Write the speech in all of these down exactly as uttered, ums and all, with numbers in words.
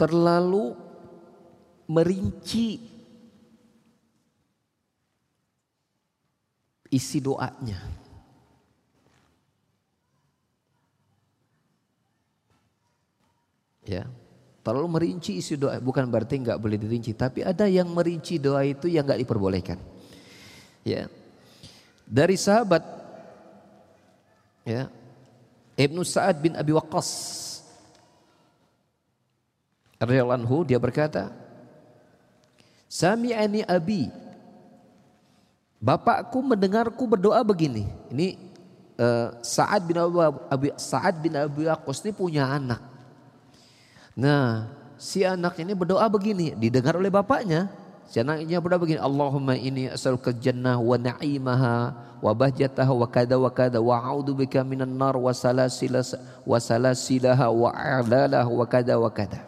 terlalu merinci isi doanya. Ya, terlalu merinci isi doa, bukan berarti nggak boleh dirinci, tapi ada yang merinci doa itu yang nggak diperbolehkan. Ya, dari sahabat, ya, Ibnu Sa'ad bin Abi Waqqas radhiyallahu anhu, dia berkata, Sami'ani abi, bapakku mendengarku berdoa begini. Ini uh, Sa'ad bin Abi Sa'ad bin Abi Waqqas ini punya anak. Nah, si anak ini berdoa begini, didengar oleh bapaknya. Si anaknya berdoa begini, Allahumma inni as'aluka jannah wa na'imaha wa bahjataha wa kada wa kada wa a'udzubika minan nar wa salasila wa salasilaha wa a'lalah wa kada wa kada.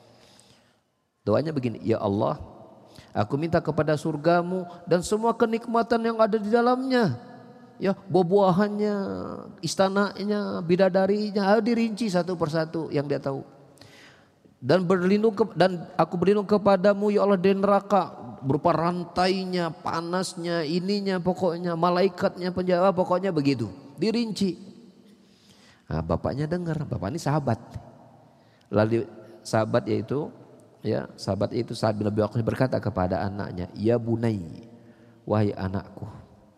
Doanya begini, ya Allah, aku minta kepada surgamu dan semua kenikmatan yang ada di dalamnya. Ya, buah-buahannya, istananya, bidadarinya, dirinci satu persatu yang dia tahu. Dan berlindung ke, dan aku berlindung kepadamu ya Allah dari neraka, berupa rantainya, panasnya, ininya, pokoknya malaikatnya, penjaga, pokoknya begitu, dirinci. Nah, bapaknya dengar, bapak ini sahabat. Lalu sahabat yaitu ya, sahabat itu Sa'ad bin Abi Waqqas berkata kepada anaknya, ya bunai, wahai anakku,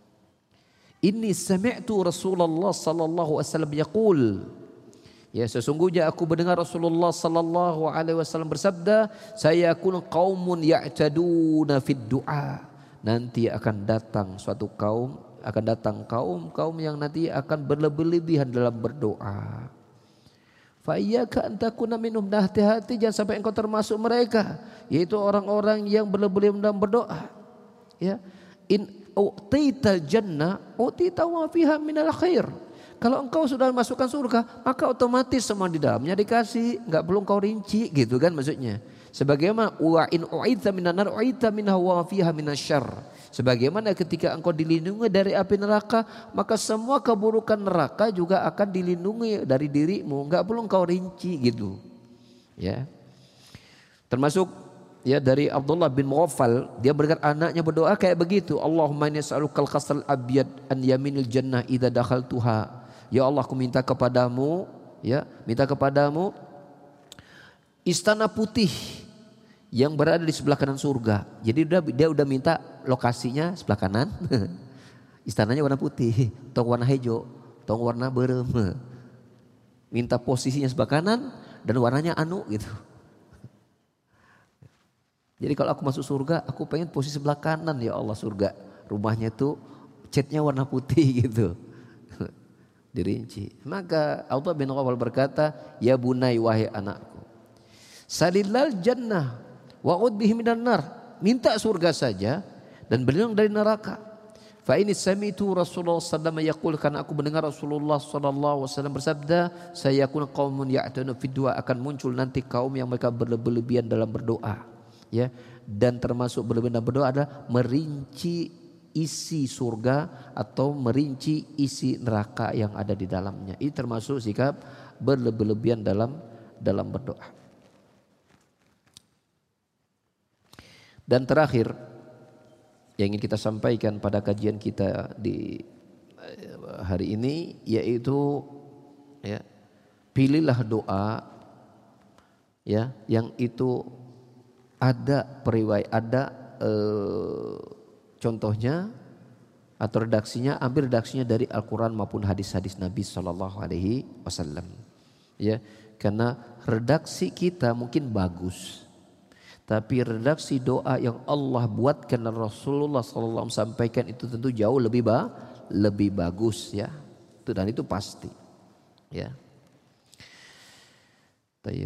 inni sami'tu Rasulullah sallallahu alaihi wasallam yaqul, ya sesungguhnya aku mendengar Rasulullah sallallahu alaihi wasallam bersabda, sayakun qaumun ya'taduna fid du'a, nanti akan datang suatu kaum, akan datang kaum-kaum yang nanti akan berlebih-lebihan dalam berdoa. Fa iyyaka an takuna minhum, hati-hati jangan sampai engkau termasuk mereka, yaitu orang-orang yang berlebih-lebihan dalam berdoa. Ya, in utital jannah utita wa fiha minal khair. Kalau engkau sudah masukkan surga, maka otomatis semua di dalamnya dikasih, enggak perlu engkau rinci, gitu kan maksudnya. Sebagaimana wa in u'idza minan nar u'idza minha wa fiha minasyarr. Sebagaimana ketika engkau dilindungi dari api neraka, maka semua keburukan neraka juga akan dilindungi dari dirimu, enggak perlu engkau rinci gitu. Ya. Termasuk ya dari Abdullah bin Mughaffal, dia berkata anaknya berdoa kayak begitu, Allahumma inni as'alukal qasral abyad an yaminil jannah idza dakhaltuha. Ya Allah, aku minta kepadamu, ya, minta kepadamu istana putih yang berada di sebelah kanan surga. Jadi dia, dia udah minta lokasinya sebelah kanan, istananya warna putih, atau warna hijau, atau warna berem. Minta posisinya sebelah kanan dan warnanya anu gitu. Jadi kalau aku masuk surga, aku pengen posisi sebelah kanan ya Allah surga. Rumahnya tuh catnya warna putih gitu. Dirinci. Maka Abdullah bin Mughaffal berkata, ya bunai, wahai anakku, salilal jannah wa udbihi minan nar, minta surga saja dan berlindung dari neraka. Fa ini sami'tu Rasulullah sallallahu alaihi wasallam yaqul, karena aku mendengar Rasulullah sallallahu alaihi wasallam bersabda, sayakun qaumun ya'tuna fid du'a, akan muncul nanti kaum yang mereka berlebihan dalam berdoa. Ya, dan termasuk berlebihan dalam berdoa adalah merinci isi surga atau merinci isi neraka yang ada di dalamnya. Ini termasuk sikap berlebih-lebihan dalam dalam berdoa. Dan terakhir yang ingin kita sampaikan pada kajian kita di hari ini, yaitu ya, pilihlah doa ya yang itu ada periwayat, ada eh, contohnya atau redaksinya, ambil redaksinya dari Al-Quran maupun hadis-hadis Nabi Sallallahu Alaihi Wasallam. Ya, karena redaksi kita mungkin bagus, tapi redaksi doa yang Allah buatkan dan Rasulullah Sallallahu Alaihi Wasallam sampaikan itu tentu jauh lebih ba, lebih bagus ya. Itu dan itu pasti. Ya. Tayyib.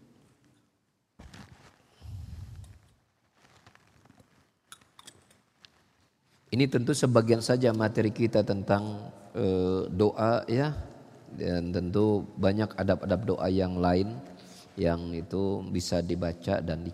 Ini tentu sebagian saja materi kita tentang e, doa ya, dan tentu banyak adab-adab doa yang lain yang itu bisa dibaca dan